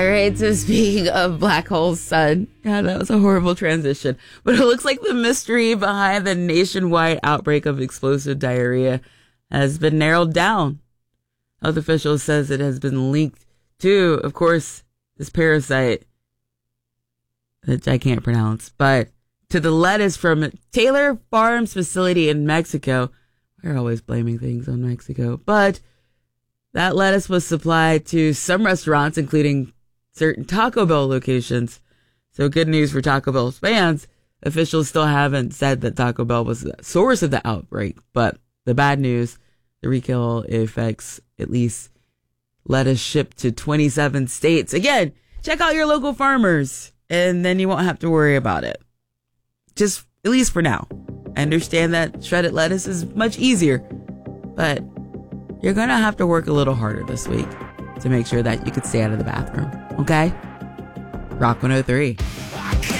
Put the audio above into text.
All right, so speaking of black holes, son, God, that was a horrible transition. But it looks like the mystery behind the nationwide outbreak of explosive diarrhea has been narrowed down. Health officials says it has been linked to, of course, this parasite, which I can't pronounce, but to the lettuce from Taylor Farms facility in Mexico. We're always blaming things on Mexico, but that lettuce was supplied to some restaurants, including certain Taco Bell locations. So good news for Taco Bell's fans. Officials still haven't said that Taco Bell was the source of the outbreak, but the bad news, the recall affects at least lettuce shipped to 27 states. Again, check out your local farmers and then you won't have to worry about it. Just at least for now. I understand that shredded lettuce is much easier, but you're going to have to work a little harder this week to make sure that you can stay out of the bathroom. Okay? Rock 103.